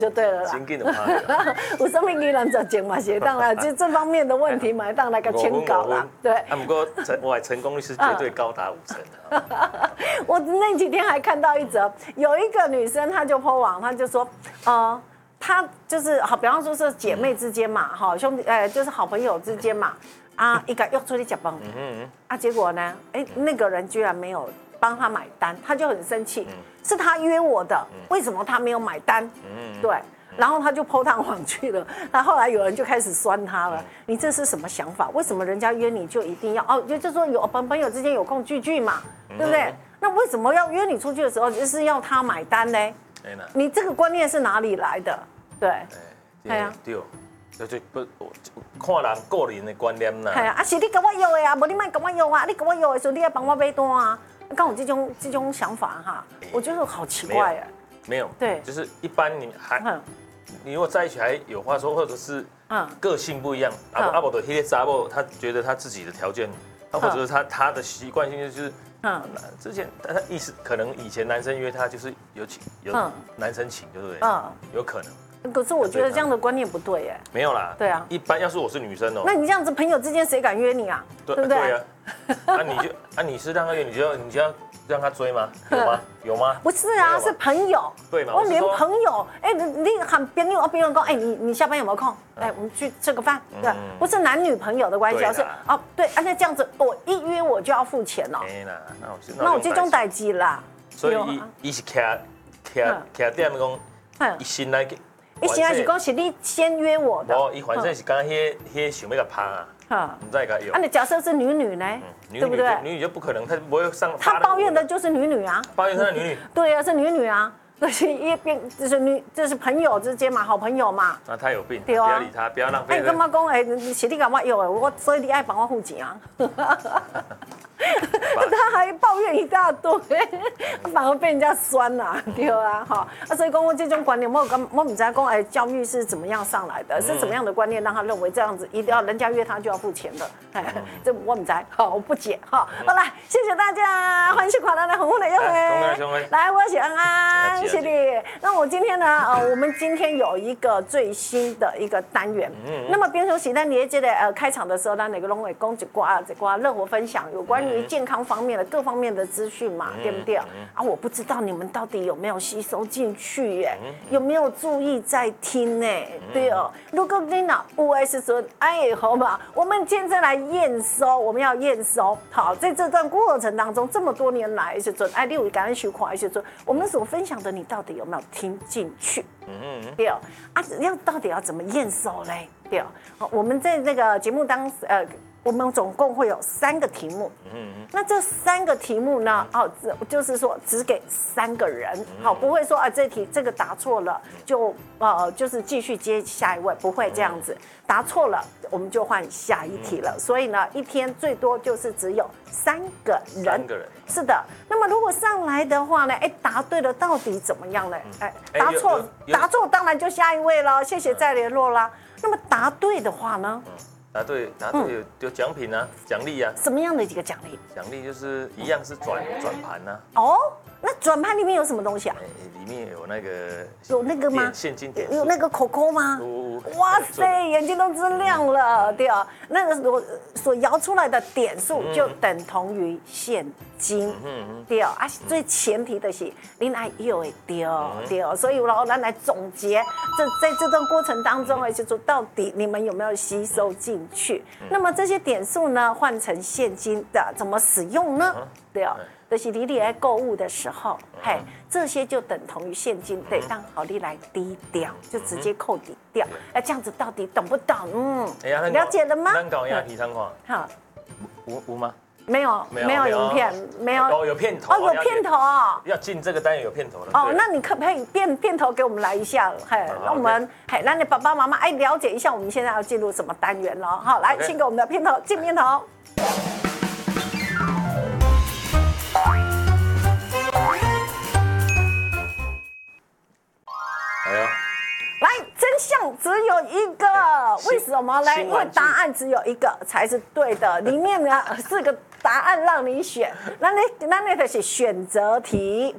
就对了啦。 真紧就拍。 有什么疑难杂症嘛，是当然就这方面的问题嘛，当然个签稿啦。对。 不过我的成功率是绝对高达50%的。 我那几天还看到一则，有一个女生她就 po 网，她就说，她就是好，比方说是姐妹之间嘛，哈，兄弟，就是好朋友之间嘛，啊，一个约出去吃饭，啊，结果呢，那个人居然没有帮她买单，她就很生气，是她约我的，为什么她没有买单？对。然后他就po上网去了，那后来有人就开始酸他了。你这是什么想法？为什么人家约你就一定要就是说有朋友之间有空聚嘛，对不对？那为什么要约你出去的时候就是要他买单呢？你这个观念是哪里来的？对， 对啊，对，就不看人个人的观念啦。 系啊，是你跟我约的啊，无你莫跟我约啊，你跟我约的时候你要帮我买单啊。刚有这种想法哈，我觉得好奇怪哎。 没有， 对， 就是一般你如果在一起还有话说，或者是个性不一样，阿伯的那些查某，他觉得他自己的条件，或者是他的习惯性就是，之前他意思可能以前男生约他就是有男生请，对不对？有可能。 可是我觉得这样的观念不对耶。 没有啦。 对啊。 一般要是我是女生哦， 那你这样子朋友之间谁敢约你啊？对不对？ 对啊，你是让他约，你就要让他追吗？有吗？ 不是啊，是朋友。 对嘛？ 我连朋友，你喊别人说，你下班有没有空？我们去吃个饭，对，不是男女朋友的关系，而是对，那这样子，我一约我就要付钱了。那我这种代志啦。 所以伊是徛点讲，伊先来， 伊先来是讲是你先约我的。 伊反正是讲迄想要甲拍啊。你再给有。 你假设是女呢，对不对？ 女就不可能，她不会上。 她抱怨的就是女啊。 抱怨她的女。 对啊，是女啊，就是一边就是朋友之间嘛，好朋友嘛。 那她有病，不要理她，不要浪费。 干嘛讲？是你跟我约的，所以你爱帮我付钱啊。他还抱怨一大堆，反而被人家酸了，对啊，哈，所以讲我这种观念，我不知道讲，教育是怎么样上来的，是怎么样的观念让他认为这样子一定要人家约他就要付钱的，这我不知道，好，我不解，哈，好来，谢谢大家，欢喜快乐的红红的约会，来，我是安安，谢谢你。那我今天呢，我们今天有一个最新的一个单元，那么边说喜单连接的开场的时候，那哪个龙尾公子瓜热火分享有关于健康方面的各方面的资讯嘛，对不对？我不知道你们到底有没有吸收进去耶，有没有注意在听呢？对哦，如果你那有的时候，好嘛，我们现在来验收，我们要验收。好，在这段过程当中，这么多年来的时候，你有感恩收看的时候，我们所分享的，你到底有没有听进去？对哦，到底要怎么验收嘞？对哦，我们在那个节目我们总共会有3个题目，那这3个题目呢，就是说只给3个人，好，不会说这个答错了就是继续接下一位，不会这样子，答错了我们就换下一题了，所以呢，一天最多就是只有3个人，是的。那么如果上来的话呢，答对了到底怎么样呢？答错当然就下一位了，谢谢再联络啦。那么答对的话呢？ 答对有奖品啊，奖励啊。 什么样的一个奖励？ 奖励就是一样是转盘呐。 那转盘里面有什么东西啊？ 里面有那个吗？ 现金点， 有那个口口吗？哇塞，眼睛都睁亮了，对啊，那个所摇出来的点数就等同于现金，对啊，最前提的是你爱有的对，所以然后咱来总结在这段过程当中，就说到底你们有没有吸收进去？那么这些点数呢，换成现金的怎么使用呢？对啊。就是你在购物的时候，这些就等同于现金，对，让好利来低掉，就直接扣抵掉。这样子到底懂不懂？了解了吗？ 咱搞一下提参考。 好， 有吗？ 没有影片，没有。 有片头。 有片头哦。 要进这个单元有片头的。 那你可不可以片头给我们来一下？让我们让你爸爸妈妈了解一下我们现在要进入什么单元了。好，来，先给我们的片头，进片头。来，真相只有一个，为什么呢？因为答案只有一个才是对的，里面呢4个答案让你选，那就是选择题，